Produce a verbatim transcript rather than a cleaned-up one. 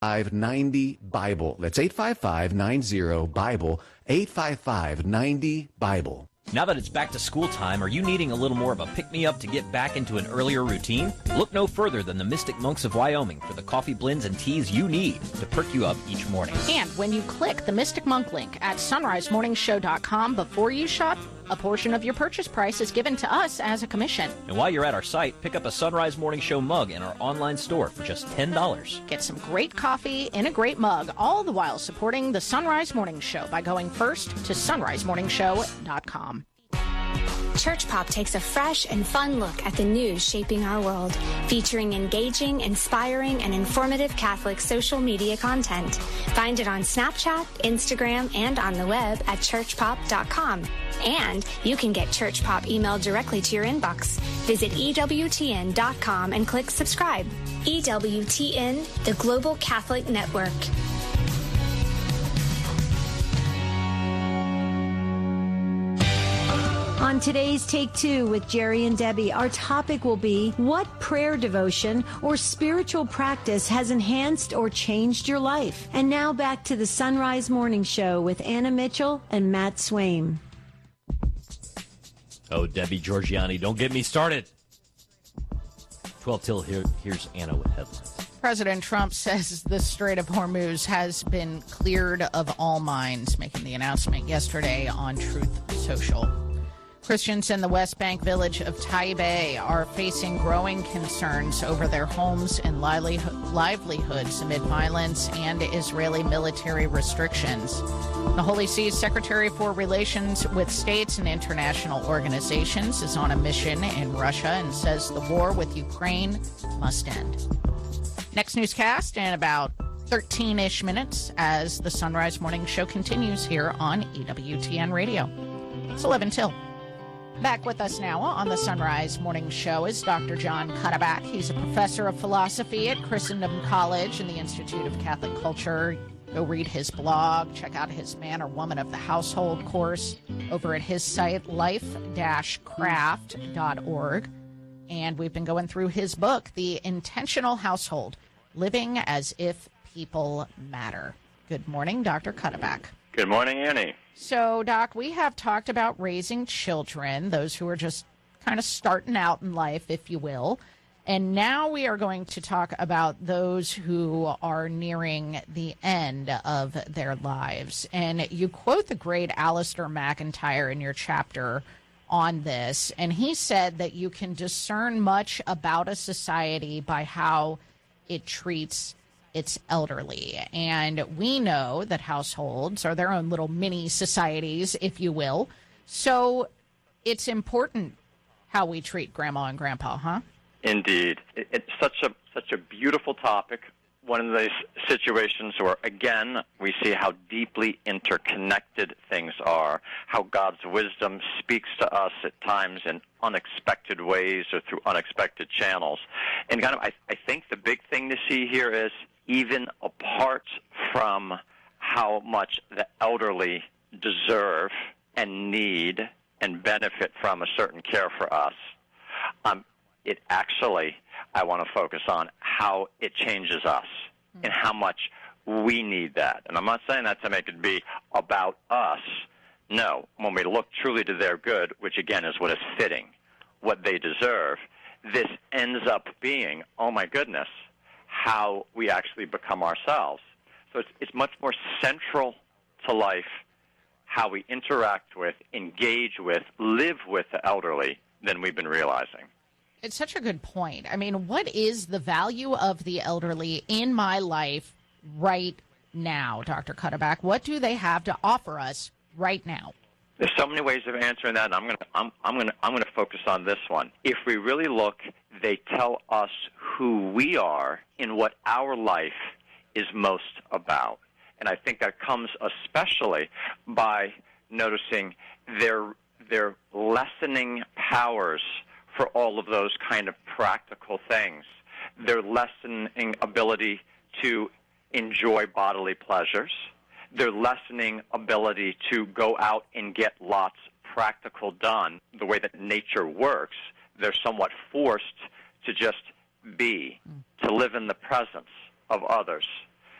five ninety Bible. That's eight five five, nine zero, Bible, eight five five, ninety, Bible. Now that it's back to school time, are you needing a little more of a pick-me-up to get back into an earlier routine? Look no further than the Mystic Monks of Wyoming for the coffee blends and teas you need to perk you up each morning. And when you click the Mystic Monk link at sunrise morning show dot com before you shop, a portion of your purchase price is given to us as a commission. And while you're at our site, pick up a Sunrise Morning Show mug in our online store for just ten dollars. Get some great coffee in a great mug, all the while supporting the Sunrise Morning Show by going first to sunrise morning show dot com. Church Pop takes a fresh and fun look at the news shaping our world, featuring engaging, inspiring, and informative Catholic social media content. Find it on Snapchat, Instagram, and on the web at church pop dot com. And you can get Church Pop emailed directly to your inbox. Visit E W T N dot com and click subscribe. E W T N, the Global Catholic Network. On today's Take Two with Jerry and Debbie, our topic will be what prayer devotion or spiritual practice has enhanced or changed your life. And now back to the Sunrise Morning Show with Anna Mitchell and Matt Swaim. Oh, Debbie Georgiani, don't get me started. twelve till, here, here's Anna with headlines. President Trump says the Strait of Hormuz has been cleared of all mines, making the announcement yesterday on Truth Social. Christians in the West Bank village of Taibeh are facing growing concerns over their homes and livelihoods amid violence and Israeli military restrictions. The Holy See's Secretary for Relations with States and International Organizations is on a mission in Russia and says the war with Ukraine must end. Next newscast in about thirteen-ish minutes as the Sunrise Morning Show continues here on E W T N Radio. It's eleven till. Back with us now on the Sunrise Morning Show is Doctor John Cuddeback. He's a professor of philosophy at Christendom College and the Institute of Catholic Culture. Go read his blog, check out his Man or Woman of the Household course over at his site, life dash craft dot org. And we've been going through his book, The Intentional Household, Living as If People Matter. Good morning, Doctor Cuddeback. Good morning, Annie. So, Doc, we have talked about raising children, those who are just kind of starting out in life, if you will. And now we are going to talk about those who are nearing the end of their lives. And you quote the great Alistair McIntyre in your chapter on this. And he said that you can discern much about a society by how it treats its elderly. And we know that households are their own little mini societies, if you will. So it's important how we treat grandma and grandpa, huh? Indeed. It's such a such a beautiful topic. One of those situations where, again, we see how deeply interconnected things are, how God's wisdom speaks to us at times in unexpected ways or through unexpected channels. And kind of, I, I think the big thing to see here is, even apart from how much the elderly deserve and need and benefit from a certain care for us, um, it actually, I want to focus on how it changes us mm-hmm. and how much we need that. And I'm not saying that to make it be about us. No, when we look truly to their good, which again is what is fitting, what they deserve, this ends up being, oh my goodness, how we actually become ourselves. So it's, it's much more central to life how we interact with, engage with, live with the elderly than we've been realizing. It's such a good point. I mean, what is the value of the elderly in my life right now, Doctor Cuddeback? What do they have to offer us right now? There's so many ways of answering that, and I'm going to I'm, I'm going to I'm going to focus on this one. If we really look, they tell us who we are in what our life is most about. And I think that comes especially by noticing their their lessening powers for all of those kind of practical things, their lessening ability to enjoy bodily pleasures, their lessening ability to go out and get lots practical done. The way that nature works, they're somewhat forced to just be, to live in the presence of others.